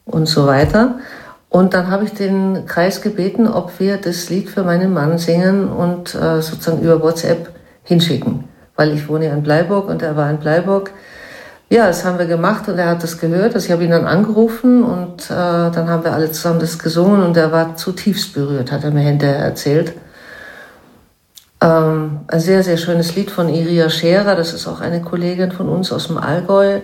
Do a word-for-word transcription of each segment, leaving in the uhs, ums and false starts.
und so weiter. Und dann habe ich den Kreis gebeten, ob wir das Lied für meinen Mann singen und äh, sozusagen über WhatsApp hinschicken. Weil ich wohne ja in Bleiburg und er war in Bleiburg. Ja, das haben wir gemacht und er hat das gehört. Also ich habe ihn dann angerufen und äh, dann haben wir alle zusammen das gesungen und er war zutiefst berührt, hat er mir hinterher erzählt. Ähm, ein sehr, sehr schönes Lied von Iria Scherer, das ist auch eine Kollegin von uns aus dem Allgäu.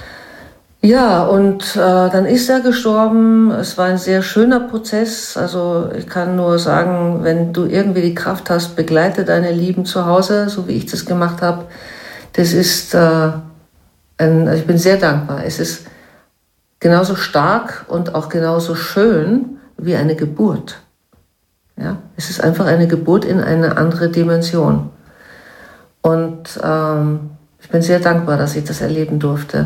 Ja, und äh, dann ist er gestorben. Es war ein sehr schöner Prozess. Also ich kann nur sagen, wenn du irgendwie die Kraft hast, begleite deine Lieben zu Hause, so wie ich das gemacht habe. Das ist, äh, ein, also ich bin sehr dankbar. Es ist genauso stark und auch genauso schön wie eine Geburt. Ja, es ist einfach eine Geburt in eine andere Dimension. Und ähm, ich bin sehr dankbar, dass ich das erleben durfte.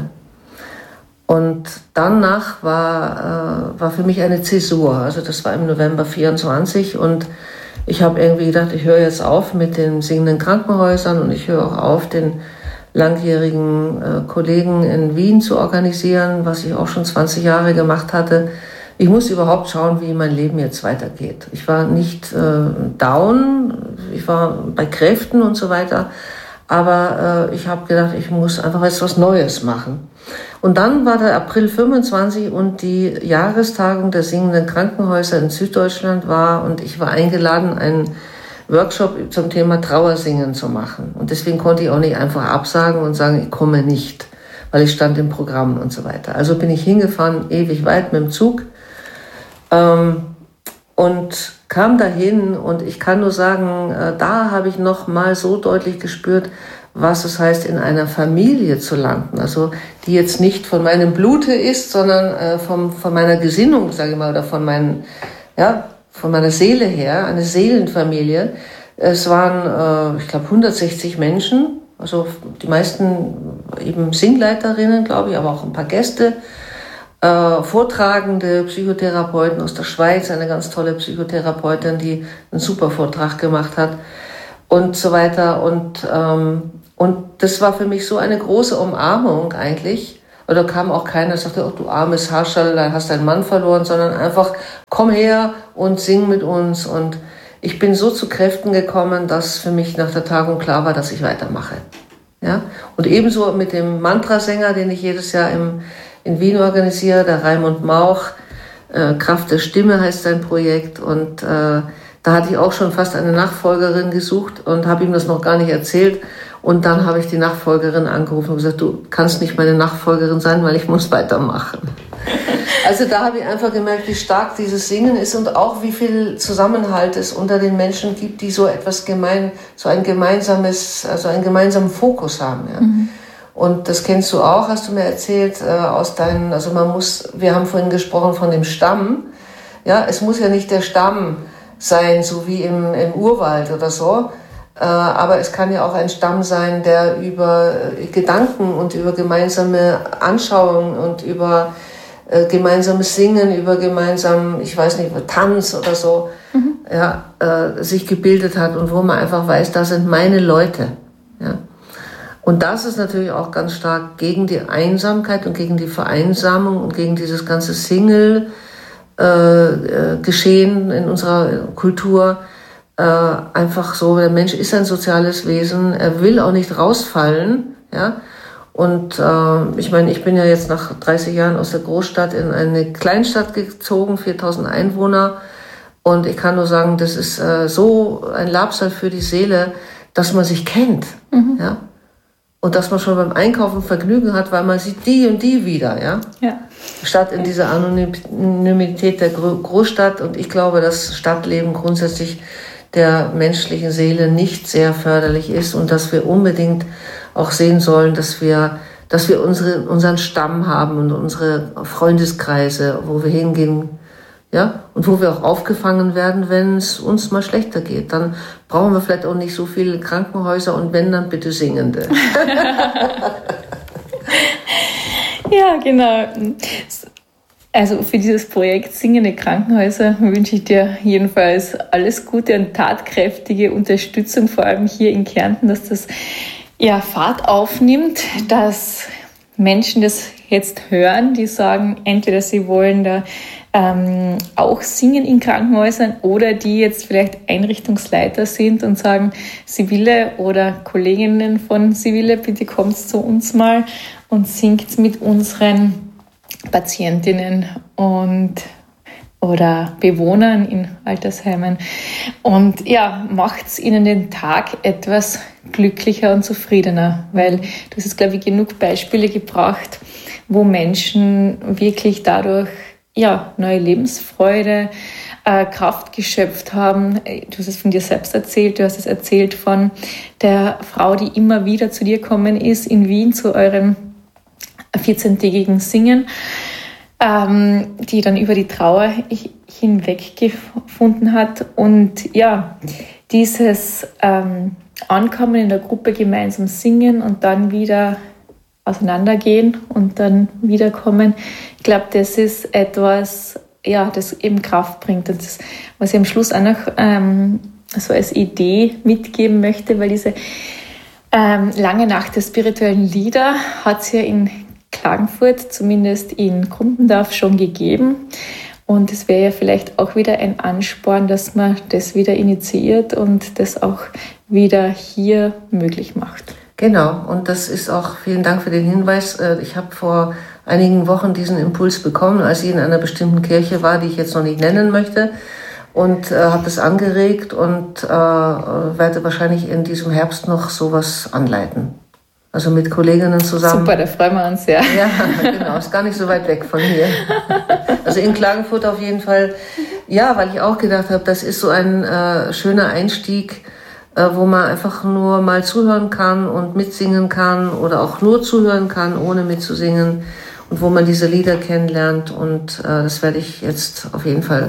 Und danach war, äh, war für mich eine Zäsur. Also das war im November vierundzwanzig und ich habe irgendwie gedacht, ich höre jetzt auf mit den singenden Krankenhäusern und ich höre auch auf, den langjährigen äh, Kollegen in Wien zu organisieren, was ich auch schon zwanzig Jahre gemacht hatte. Ich muss überhaupt schauen, wie mein Leben jetzt weitergeht. Ich war nicht äh, down, ich war bei Kräften und so weiter, aber äh, ich habe gedacht, ich muss einfach jetzt was Neues machen. Und dann war der April fünfundzwanzig und die Jahrestagung der singenden Krankenhäuser in Süddeutschland war und ich war eingeladen, einen Workshop zum Thema Trauersingen zu machen. Und deswegen konnte ich auch nicht einfach absagen und sagen, ich komme nicht, weil ich stand im Programm und so weiter. Also bin ich hingefahren, ewig weit mit dem Zug ähm, und kam dahin und ich kann nur sagen, äh, da habe ich noch mal so deutlich gespürt, was es heißt, in einer Familie zu landen. Also die jetzt nicht von meinem Blute ist, sondern äh, vom, von meiner Gesinnung, sage ich mal, oder von, meinen, ja, von meiner Seele her, eine Seelenfamilie. Es waren, äh, ich glaube, hundertsechzig Menschen, also die meisten eben Singleiterinnen, glaube ich, aber auch ein paar Gäste, äh, Vortragende, Psychotherapeuten aus der Schweiz, eine ganz tolle Psychotherapeutin, die einen super Vortrag gemacht hat und so weiter. Und ähm, Und das war für mich so eine große Umarmung eigentlich. Und da kam auch keiner, der sagte, oh, du armes Haschall, da hast deinen Mann verloren, sondern einfach, komm her und sing mit uns. Und ich bin so zu Kräften gekommen, dass für mich nach der Tagung klar war, dass ich weitermache. Ja? Und ebenso mit dem Mantrasänger, den ich jedes Jahr im, in Wien organisiere, der Raimund Mauch, äh, Kraft der Stimme heißt sein Projekt. Und äh, da hatte ich auch schon fast eine Nachfolgerin gesucht und habe ihm das noch gar nicht erzählt. Und dann habe ich die Nachfolgerin angerufen und gesagt, du kannst nicht meine Nachfolgerin sein, weil ich muss weitermachen. Also da habe ich einfach gemerkt, wie stark dieses Singen ist und auch wie viel Zusammenhalt es unter den Menschen gibt, die so etwas gemein, so ein gemeinsames, also einen gemeinsamen Fokus haben. Ja. Mhm. Und das kennst du auch, hast du mir erzählt, äh, aus deinen, also man muss, wir haben vorhin gesprochen von dem Stamm. Ja, es muss ja nicht der Stamm sein, so wie im, im Urwald oder so. Aber es kann ja auch ein Stamm sein, der über Gedanken und über gemeinsame Anschauungen und über äh, gemeinsames Singen, über gemeinsam, ich weiß nicht, über Tanz oder so, mhm. ja, äh, sich gebildet hat und wo man einfach weiß, da sind meine Leute. Ja. Und das ist natürlich auch ganz stark gegen die Einsamkeit und gegen die Vereinsamung und gegen dieses ganze Single-Geschehen äh, in unserer Kultur. Äh, einfach so, der Mensch ist ein soziales Wesen, er will auch nicht rausfallen, ja, und äh, ich meine, ich bin ja jetzt nach dreißig Jahren aus der Großstadt in eine Kleinstadt gezogen, viertausend Einwohner, und ich kann nur sagen, das ist äh, so ein Labsal für die Seele, dass man sich kennt, mhm. ja, und dass man schon beim Einkaufen Vergnügen hat, weil man sieht die und die wieder, ja, ja. Statt in dieser Anonymität der Großstadt. Und ich glaube, dass Stadtleben grundsätzlich der menschlichen Seele nicht sehr förderlich ist und dass wir unbedingt auch sehen sollen, dass wir, dass wir unsere, unseren Stamm haben und unsere Freundeskreise, wo wir hingehen, ja, und wo wir auch aufgefangen werden, wenn es uns mal schlechter geht. Dann brauchen wir vielleicht auch nicht so viele Krankenhäuser und wenn, dann bitte Singende. Ja, genau. Also für dieses Projekt Singende Krankenhäuser wünsche ich dir jedenfalls alles Gute und tatkräftige Unterstützung, vor allem hier in Kärnten, dass das ja Fahrt aufnimmt, dass Menschen das jetzt hören, die sagen, entweder sie wollen da ähm, auch singen in Krankenhäusern oder die jetzt vielleicht Einrichtungsleiter sind und sagen, Sibylle oder Kolleginnen von Sibylle, bitte kommt zu uns mal und singt mit unseren Patientinnen und oder Bewohnern in Altersheimen. Und ja, macht's ihnen den Tag etwas glücklicher und zufriedener, weil du hast jetzt, glaube ich, genug Beispiele gebracht, wo Menschen wirklich dadurch ja, neue Lebensfreude, äh, Kraft geschöpft haben. Du hast es von dir selbst erzählt, du hast es erzählt von der Frau, die immer wieder zu dir gekommen ist in Wien zu eurem vierzehntägigen Singen, ähm, die dann über die Trauer hinweg gefunden hat. Und ja, dieses ähm, Ankommen in der Gruppe, gemeinsam singen und dann wieder auseinandergehen und dann wiederkommen. Ich glaube, das ist etwas, ja, das eben Kraft bringt. Und das, was ich am Schluss auch noch ähm, so als Idee mitgeben möchte, weil diese ähm, lange Nacht der spirituellen Lieder hat es ja in Klagenfurt, zumindest in Grumbendorf, schon gegeben. Und es wäre ja vielleicht auch wieder ein Ansporn, dass man das wieder initiiert und das auch wieder hier möglich macht. Genau, und das ist auch, vielen Dank für den Hinweis. Ich habe vor einigen Wochen diesen Impuls bekommen, als ich in einer bestimmten Kirche war, die ich jetzt noch nicht nennen möchte, und äh, habe das angeregt und äh, werde wahrscheinlich in diesem Herbst noch sowas anleiten. Also mit Kolleginnen zusammen. Super, da freuen wir uns, ja. Ja, genau, ist gar nicht so weit weg von hier. Also in Klagenfurt auf jeden Fall. Ja, weil ich auch gedacht habe, das ist so ein äh, schöner Einstieg, wo man einfach nur mal zuhören kann und mitsingen kann oder auch nur zuhören kann, ohne mitzusingen, und wo man diese Lieder kennenlernt. Und äh, das werde ich jetzt auf jeden Fall,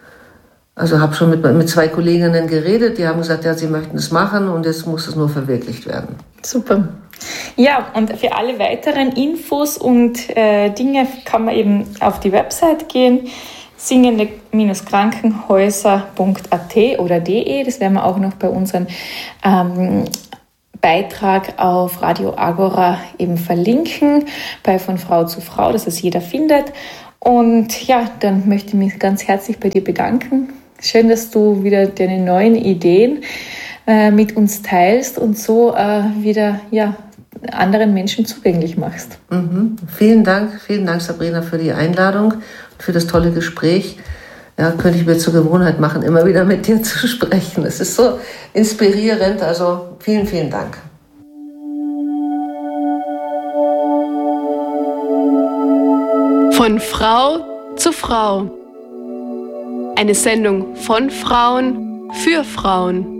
also habe schon mit, mit zwei Kolleginnen geredet, die haben gesagt, ja, sie möchten es machen und jetzt muss es nur verwirklicht werden. Super. Ja, und für alle weiteren Infos und äh, Dinge kann man eben auf die Website gehen, singende Krankenhäuser punkt a t oder de. Das werden wir auch noch bei unserem ähm, Beitrag auf Radio Agora eben verlinken, bei Von Frau zu Frau, dass es jeder findet. Und ja, dann möchte ich mich ganz herzlich bei dir bedanken. Schön, dass du wieder deine neuen Ideen äh, mit uns teilst und so äh, wieder ja, anderen Menschen zugänglich machst. Mhm. Vielen Dank, vielen Dank, Sabrina, für die Einladung und für das tolle Gespräch. Ja, könnte ich mir zur Gewohnheit machen, immer wieder mit dir zu sprechen. Es ist so inspirierend, also vielen, vielen Dank. Von Frau zu Frau. Eine Sendung von Frauen für Frauen.